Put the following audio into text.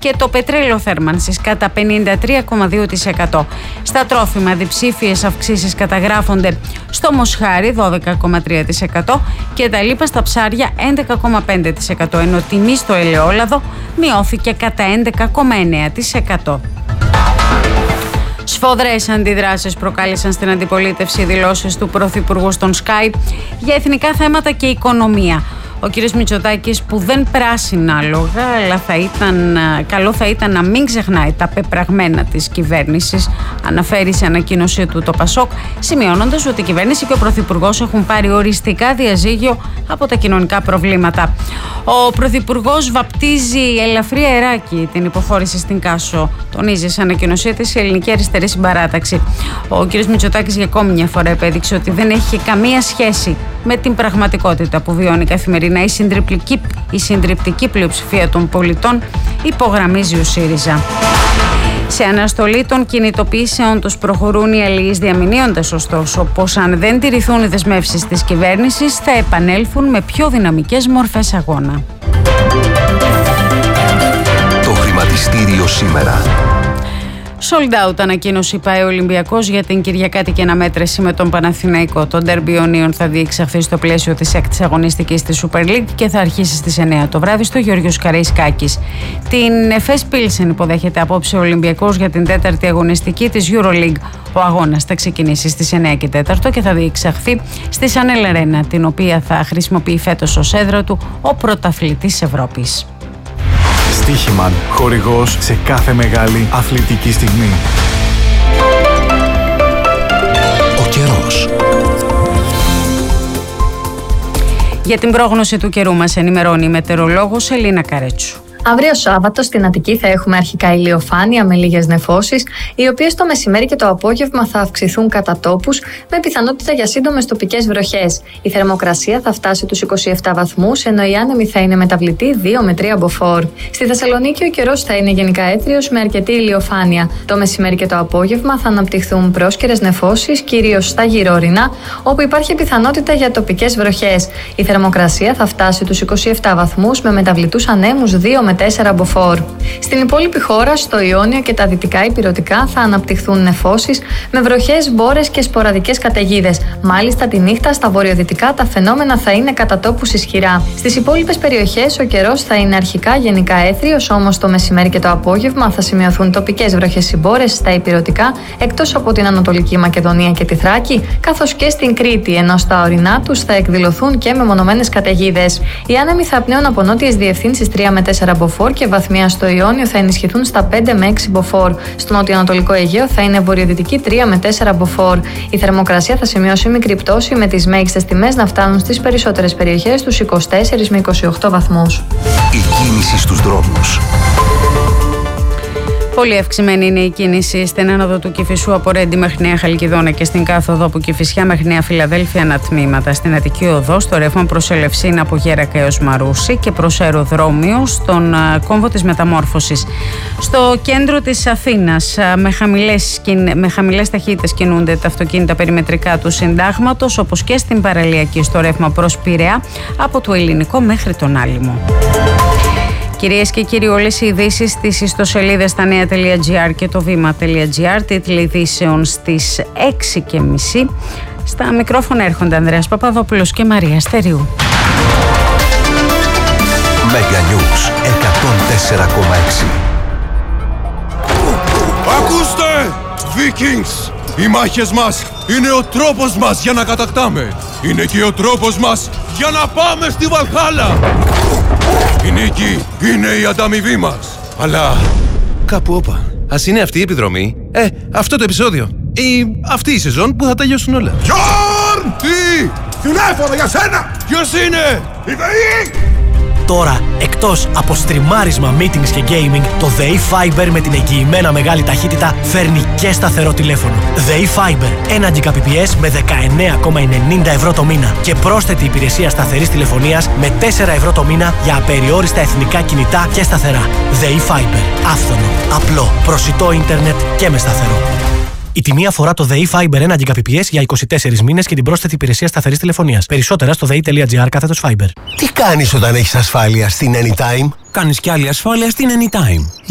και το πετρέλαιο θέρμανσης κατά 53,2%. Στα τρόφιμα διψήφιες αυξήσεις καταγράφονται στο μοσχάρι 12,3% και τα λίπα στα ψάρια 11,5%, ενώ τιμή στο ελαιόλαδο μειώθηκε κατά 11,9%. Σφοδρές αντιδράσεις προκάλεσαν στην αντιπολίτευση δηλώσεις του Πρωθυπουργού στον Sky για εθνικά θέματα και οικονομία. Ο κ. Μητσοτάκης, που δεν πράσινα λόγα, αλλά καλό θα ήταν να μην ξεχνάει τα πεπραγμένα της κυβέρνησης, αναφέρει σε ανακοίνωσή του το Πασόκ, σημειώνοντας ότι η κυβέρνηση και ο Πρωθυπουργός έχουν πάρει οριστικά διαζύγιο από τα κοινωνικά προβλήματα. Ο Πρωθυπουργός βαπτίζει ελαφρύ αεράκι την υποχώρηση στην Κάσο, τονίζει σε ανακοίνωσή της η Ελληνική Αριστερή Συμπαράταξη. Ο κ. Μητσοτάκης για ακόμη μια φορά επέδειξε ότι δεν έχει καμία σχέση με την πραγματικότητα που βιώνει καθημερινά η συντριπτική πλειοψηφία των πολιτών, υπογραμμίζει ο ΣΥΡΙΖΑ. Σε αναστολή των κινητοποιήσεων τους προχωρούν οι αλληλείς, διαμηνύοντας ωστόσο πως αν δεν τηρηθούν οι δεσμεύσεις της κυβέρνησης θα επανέλθουν με πιο δυναμικές μορφές αγώνα. Το χρηματιστήριο σήμερα. Sold out ανακοίνωση πάει ο Ολυμπιακός για την Κυριακάτικη αναμέτρηση με τον Παναθηναϊκό. Το ντέρμπι Ιωνίων θα διεξαχθεί στο πλαίσιο της 6ης αγωνιστικής της Super League και θα αρχίσει στις 9 το βράδυ στο Γεώργιος Καραϊσκάκης. Την Εφές Πίλσεν υποδέχεται απόψε ο Ολυμπιακός για την 4η αγωνιστική της EuroLeague. Ο αγώνας θα ξεκινήσει στις 9 και 4 και θα διεξαχθεί στη Σανέλ Αρένα, την οποία θα χρησιμοποιεί φέτος ως έδρα του ο πρωταθλητής Ευρώπης. Στοίχημαν, χορηγός σε κάθε μεγάλη αθλητική στιγμή. Ο καιρός. Για την πρόγνωση του καιρού μας ενημερώνει η μετεωρολόγος Ελίνα Καρέτσου. Αύριο Σάββατο στην Αττική θα έχουμε αρχικά ηλιοφάνεια με λίγες νεφώσεις, οι οποίες το μεσημέρι και το απόγευμα θα αυξηθούν κατά τόπους, με πιθανότητα για σύντομες τοπικές βροχές. Η θερμοκρασία θα φτάσει τους 27 βαθμούς, ενώ η άνεμη θα είναι μεταβλητή 2 με 3 μποφόρ. Στη Θεσσαλονίκη ο καιρός θα είναι γενικά έθριος με αρκετή ηλιοφάνεια. Το μεσημέρι και το απόγευμα θα αναπτυχθούν πρόσκαιρες νεφώσεις, κυρίως στα γυρόρεινα, όπου υπάρχει πιθανότητα για τοπικές βροχές. Η θερμοκρασία θα φτάσει τους 27 βαθμούς με μεταβλητούς ανέμους 2 με 4 μποφόρ. Στην υπόλοιπη χώρα, στο Ιόνιο και τα δυτικά ηπειρωτικά θα αναπτυχθούν νεφώσεις με βροχές, μπόρες και σποραδικές καταιγίδες. Μάλιστα τη νύχτα στα βορειοδυτικά τα φαινόμενα θα είναι κατά τόπους ισχυρά. Στις υπόλοιπες περιοχές ο καιρός θα είναι αρχικά γενικά έθριος, όμως το μεσημέρι και το απόγευμα θα σημειωθούν τοπικές βροχές ή μπόρες στα ηπειρωτικά, εκτός από την Ανατολική Μακεδονία και τη Θράκη, καθώς και στην Κρήτη, ενώ στα ορεινά τους θα εκδηλωθούν και μεμονωμένες καταιγίδες. Οι άνεμοι θα πνέουν από νότιες διευθύνσεις 3 με 4 μποφόρ και βαθμία στο Ιόνιο θα ενισχυθούν στα 5 με 6 μποφόρ. Στο νότιο-ανατολικό Αιγαίο θα είναι βορειοδυτική 3 με 4 μποφόρ. Η θερμοκρασία θα σημειώσει μικρή πτώση, με τις μέγιστες τιμές να φτάνουν στις περισσότερες περιοχές τους 24 με 28 βαθμούς. Η κίνηση στους δρόμους. Πολύ αυξημένη είναι η κίνηση στην άνοδο του Κηφισού από Ρέντι μέχρι Νέα Χαλκιδόνα και στην κάθοδο από Κηφισιά μέχρι Νέα Φιλαδέλφια ανατμήματα. Στην Αττική Οδό, στο ρεύμα προς Ελευσίνα από Γέρακα έως Μαρούσι και προς αεροδρόμιο στον κόμβο της Μεταμόρφωσης. Στο κέντρο της Αθήνας με χαμηλές ταχύτητες κινούνται τα αυτοκίνητα περιμετρικά του Συντάγματος, όπως και στην παραλιακή στο ρεύμα προς Πειραιά από το Ελληνικό μέχρι τον Άλυμο. Κυρίες και κύριοι, όλες οι ειδήσεις στις ιστοσελίδες στα νέα.gr και το βήμα.gr, τίτλοι ειδήσεων στις 6:30. Στα μικρόφωνα έρχονται Ανδρέας Παπαδόπουλος και Μαρία Στεριού. Mega News 104,6. Ακούστε, Vikings! Οι μάχες μας είναι ο τρόπος μας για να κατακτάμε. Είναι και ο τρόπος μας για να πάμε στη Βαλχάλα. Η νίκη είναι η ανταμοιβή μας. Αλλά κάπου όπα. Ας είναι αυτή η επιδρομή, αυτό το επεισόδιο ή αυτή η σεζόν που θα τελειώσουν όλα. Γιόρν! Τι! Τηλέφωνο για σένα! Ποιος είναι? Η ΔΕΗ! Τώρα, εκτός από στριμάρισμα, meetings και gaming, το ΔΕΗ Fiber με την εγγυημένα μεγάλη ταχύτητα φέρνει και σταθερό τηλέφωνο. ΔΕΗ Fiber, 1 Gbps με 19,90 ευρώ το μήνα και πρόσθετη υπηρεσία σταθερής τηλεφωνίας με 4 ευρώ το μήνα για απεριόριστα εθνικά κινητά και σταθερά. ΔΕΗ Fiber, άφθονο, απλό, προσιτό ίντερνετ και με σταθερό. Η τιμή αφορά το ΔΕΗ Fiber 1 Gbps για 24 μήνες και την πρόσθετη υπηρεσία σταθερής τηλεφωνίας. Περισσότερα στο dei.gr/Fiber. Τι κάνεις όταν έχεις ασφάλεια στην Anytime? Κάνεις κι άλλη ασφάλεια στην Anytime.